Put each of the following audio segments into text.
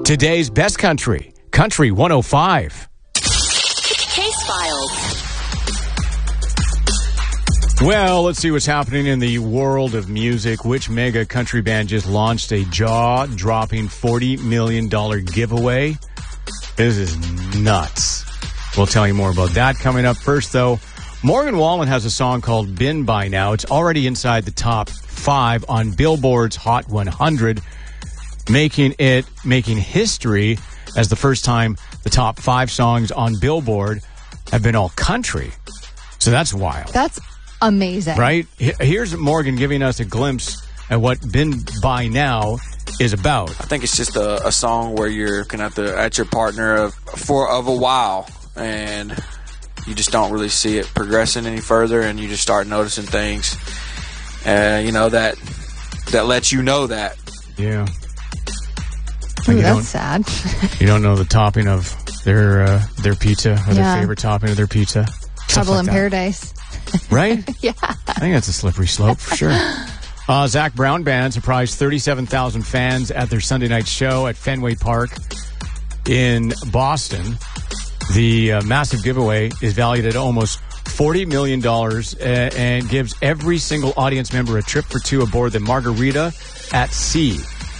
Today's best country, Country 105. Case filed. Well, let's see what's happening in the world of music. Which mega country band just launched a jaw-dropping $40 million giveaway? This is nuts. We'll tell you more about that coming up. First, though, Morgan Wallen has a song called Been By Now. It's already inside the top 5 on Billboard's Hot 100, making history as the first time the top 5 songs on Billboard have been all country. So that's wild. That's amazing. Right? Here's Morgan giving us a glimpse at what Been By Now is about. I think it's just a song where you're kind of at your partner of a while, and you just don't really see it progressing any further, and you just start noticing things, that lets you know that. Yeah. Ooh, that's sad. You don't know the topping of their pizza or their favorite topping of their pizza. Trouble like in that. Paradise. Right? Yeah. I think that's a slippery slope for sure. Zac Brown Band surprised 37,000 fans at their Sunday night show at Fenway Park in Boston. The massive giveaway is valued at almost $40 million and gives every single audience member a trip for 2 aboard the Margarita at Sea.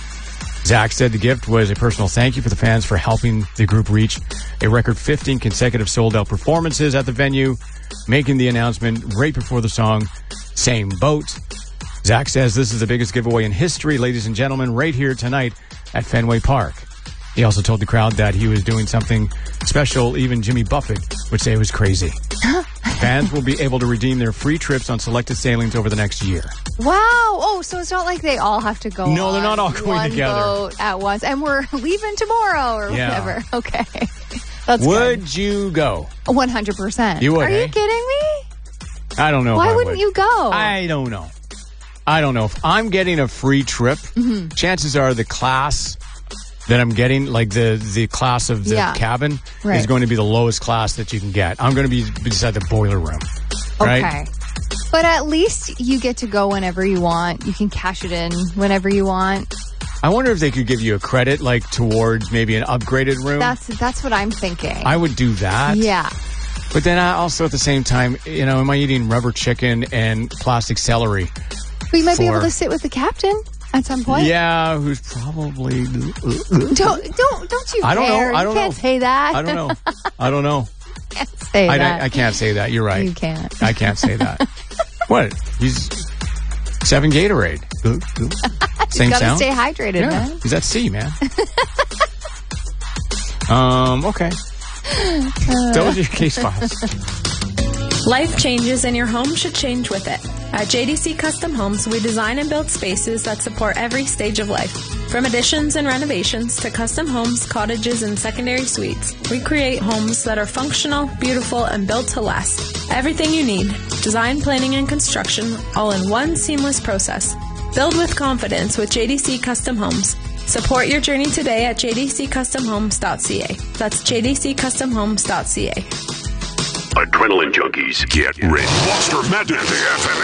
Zac said the gift was a personal thank you for the fans for helping the group reach a record 15 consecutive sold-out performances at the venue, making the announcement right before the song Same Boat. Zac says this is the biggest giveaway in history, ladies and gentlemen, right here tonight at Fenway Park. He also told the crowd that he was doing something special even Jimmy Buffett would say it was crazy. Fans will be able to redeem their free trips on selected sailings over the next year. Wow. Oh, so it's not like they all have to go No, they're not all going one together. boat at once. And we're leaving tomorrow or whatever. Okay. That's Would good. you go? 100%. You would, Are eh? you kidding me? I don't know. Why if I wouldn't would. you go? I don't know. If I'm getting a free trip, chances are the class that I'm getting, like the class of the cabin, is going to be the lowest class that you can get. I'm going to be beside the boiler room. Right? Okay. But at least you get to go whenever you want. You can cash it in whenever you want. I wonder if they could give you a credit, like towards maybe an upgraded room. That's what I'm thinking. I would do that. Yeah. But then I also at the same time, am I eating rubber chicken and plastic celery? But you might be able to sit with the captain at some point. Yeah, who's probably... Don't you I don't dare. know. I don't You can't say that. I don't know. Can't say that. I can't say that. You're right. You can't. I can't say that. What? He's 7 Gatorade. Same You gotta sound? stay hydrated, Yeah. man. He's at sea, man. Okay. Those are your case files. Life changes and your home should change with it. At JDC Custom Homes, we design and build spaces that support every stage of life. From additions and renovations to custom homes, cottages, and secondary suites, we create homes that are functional, beautiful, and built to last. Everything you need, design, planning, and construction, all in one seamless process. Build with confidence with JDC Custom Homes. Support your journey today at jdccustomhomes.ca. That's jdccustomhomes.ca. Adrenaline junkies, get ready. Monster Madness, the FM